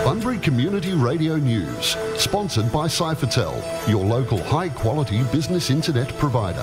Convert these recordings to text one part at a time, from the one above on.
Bunbury Community Radio News, sponsored by Cyphertel, your local high-quality business internet provider.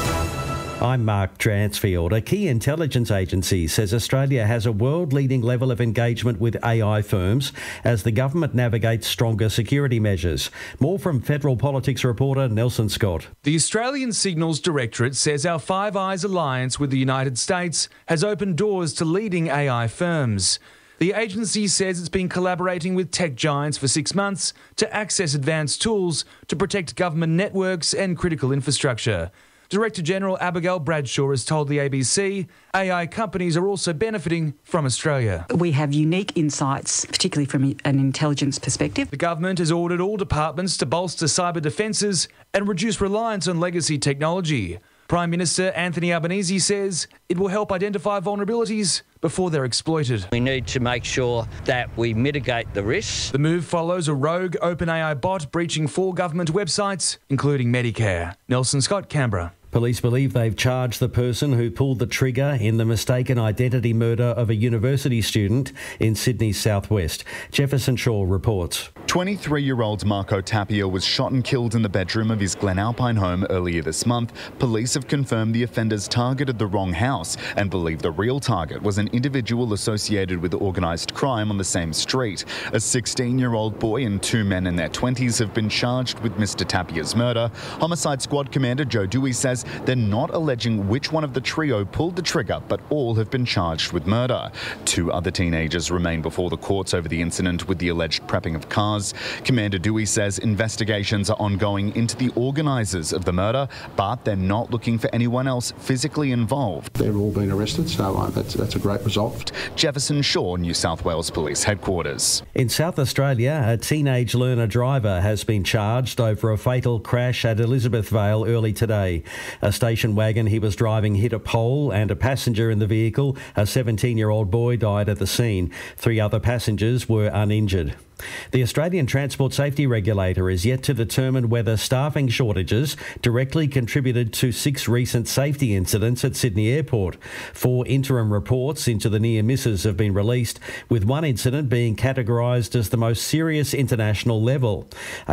I'm Mark Dransfield. A key intelligence agency says Australia has a world-leading level of engagement with AI firms as the government navigates stronger security measures. More from Federal Politics reporter Nelson Scott. The Australian Signals Directorate says our Five Eyes alliance with the United States has opened doors to leading AI firms. The agency says it's been collaborating with tech giants for 6 months to access advanced tools to protect government networks and critical infrastructure. Director General Abigail Bradshaw has told the ABC AI companies are also benefiting from Australia. We have unique insights, particularly from an intelligence perspective. The government has ordered all departments to bolster cyber defences and reduce reliance on legacy technology. Prime Minister Anthony Albanese says it will help identify vulnerabilities before they're exploited. We need to make sure that we mitigate the risks. The move follows a rogue OpenAI bot breaching 4 government websites, including Medicare. Nelson Scott, Canberra. Police believe they've charged the person who pulled the trigger in the mistaken identity murder of a university student in Sydney's southwest. Jefferson Shaw reports. 23-year-old Marco Tapia was shot and killed in the bedroom of his Glen Alpine home earlier this month. Police have confirmed the offenders targeted the wrong house and believe the real target was an individual associated with organised crime on the same street. A 16-year-old boy and 2 men in their 20s have been charged with Mr Tapia's murder. Homicide Squad Commander Joe Dewey says they're not alleging which one of the trio pulled the trigger, but all have been charged with murder. 2 other teenagers remain before the courts over the incident with the alleged prepping of cars. Commander Dewey says investigations are ongoing into the organisers of the murder, but they're not looking for anyone else physically involved. They've all been arrested, so that's a great result. Jefferson Shaw, New South Wales Police Headquarters. In South Australia, a teenage learner driver has been charged over a fatal crash at Elizabeth Vale early today. A station wagon he was driving hit a pole and a passenger in the vehicle, a 17-year-old boy, died at the scene. 3 other passengers were uninjured. The Australian Transport Safety Regulator is yet to determine whether staffing shortages directly contributed to 6 recent safety incidents at Sydney Airport. 4 interim reports into the near misses have been released, with one incident being categorised as the most serious international level.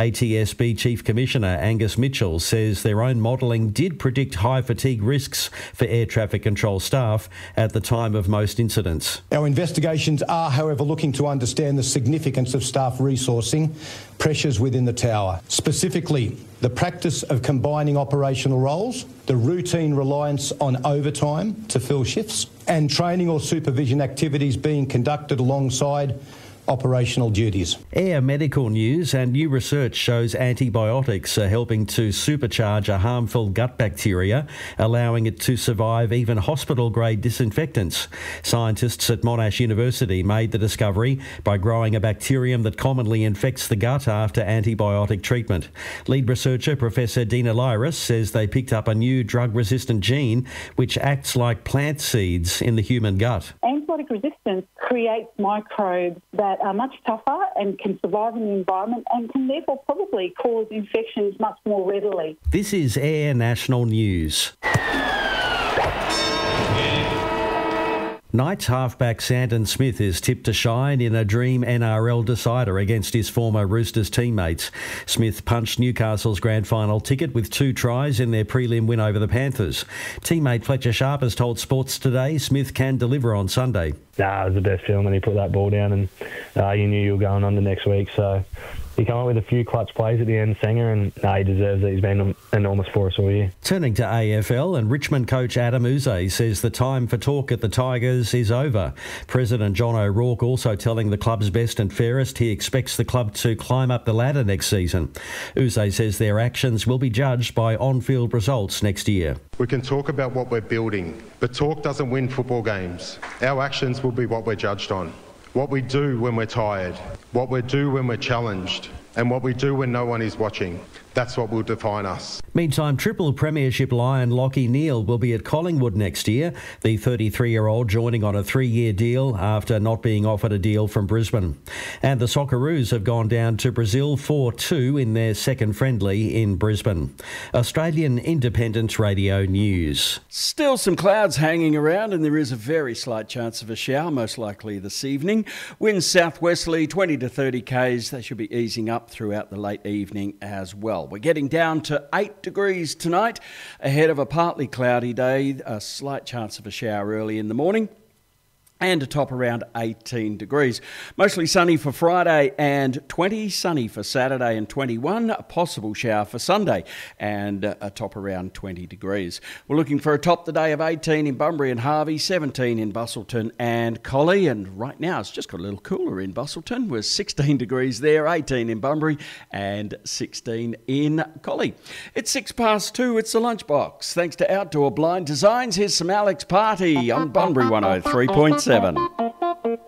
ATSB Chief Commissioner Angus Mitchell says their own modelling did predict high fatigue risks for air traffic control staff at the time of most incidents. Our investigations are, however, looking to understand the significance of staff resourcing pressures within the tower. Specifically, the practice of combining operational roles, the routine reliance on overtime to fill shifts, and training or supervision activities being conducted alongside operational duties. Air medical news and new research shows antibiotics are helping to supercharge a harmful gut bacteria, allowing it to survive even hospital-grade disinfectants. Scientists at Monash University made the discovery by growing a bacterium that commonly infects the gut after antibiotic treatment. Lead researcher Professor Dina Lyris says they picked up a new drug-resistant gene which acts like plant seeds in the human gut. Antibiotic resistance creates microbes that are much tougher and can survive in the environment and can therefore probably cause infections much more readily. This is Air National News. Knights halfback Sandon Smith is tipped to shine in a dream NRL decider against his former Roosters teammates. Smith punched Newcastle's grand final ticket with 2 tries in their prelim win over the Panthers. Teammate Fletcher Sharp has told Sports Today Smith can deliver on Sunday. It was the best feeling when he put that ball down and you knew you were going on to next week. So he came up with a few clutch plays at the end, Sanger, and he deserves it. He's been enormous for us all year. Turning to AFL, and Richmond coach Adam Uze says the time for talk at the Tigers is over. President John O'Rourke also telling the club's best and fairest he expects the club to climb up the ladder next season. Uze says their actions will be judged by on-field results next year. We can talk about what we're building, but talk doesn't win football games. Our actions will be what we're judged on. What we do when we're tired, what we do when we're challenged, and what we do when no one is watching. That's what will define us. Meantime, triple premiership lion Lachie Neale will be at Collingwood next year. The 33-year-old joining on a 3-year deal after not being offered a deal from Brisbane. And the Socceroos have gone down to Brazil 4-2 in their second friendly in Brisbane. Australian Independent Radio News. Still some clouds hanging around and there is a very slight chance of a shower, most likely this evening. Winds southwesterly 20 to 30 k's. They should be easing up throughout the late evening as well. We're getting down to 8 degrees tonight ahead of a partly cloudy day, a slight chance of a shower early in the morning, and a top around 18 degrees. Mostly sunny for Friday and 20, sunny for Saturday and 21, a possible shower for Sunday and a top around 20 degrees. We're looking for a top today of 18 in Bunbury and Harvey, 17 in Busselton and Collie, and right now it's just got a little cooler in Busselton. We're 16 degrees there, 18 in Bunbury and 16 in Collie. It's 2:06. It's the Lunchbox. Thanks to Outdoor Blind Designs, here's some Alex Party on Bunbury 103.7.